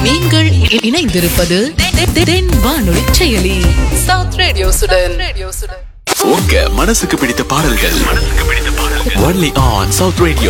நீங்கள் இணைந்திருப்பது தென் வானொலி செயலி சவுத் ரேடியோசுடன். உங்க மனசுக்கு பிடித்த பாடல்கள் only on South Radio